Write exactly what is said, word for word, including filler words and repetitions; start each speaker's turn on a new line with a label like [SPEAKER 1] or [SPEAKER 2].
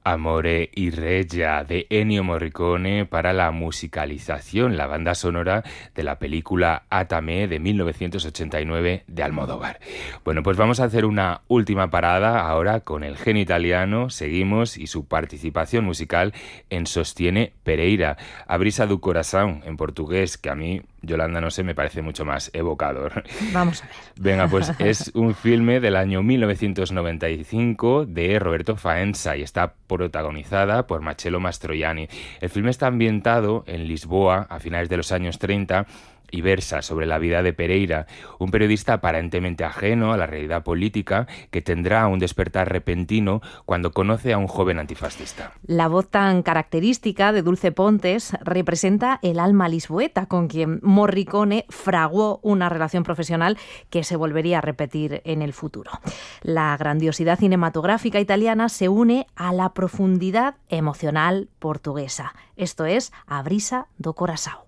[SPEAKER 1] Amore y Regia de Ennio Morricone para la musicalización, la banda sonora de la película Atame de mil novecientos ochenta y nueve de Almodóvar. Bueno, pues vamos a hacer una última parada ahora con el genio italiano, seguimos, y su participación musical en Sostiene Pereira, A Brisa do Coração, en portugués, que a mí, Yolanda, no sé, me parece mucho más evocador.
[SPEAKER 2] Vamos a ver.
[SPEAKER 1] Venga, pues es un filme del año mil novecientos noventa y cinco de Roberto Faenza y está protagonizada por Marcello Mastroianni. El filme está ambientado en Lisboa a finales de los años treinta y versa sobre la vida de Pereira, un periodista aparentemente ajeno a la realidad política que tendrá un despertar repentino cuando conoce a un joven antifascista.
[SPEAKER 2] La voz tan característica de Dulce Pontes representa el alma lisboeta con quien Morricone fraguó una relación profesional que se volvería a repetir en el futuro. La grandiosidad cinematográfica italiana se une a la profundidad emocional portuguesa. Esto es A Brisa do Coração.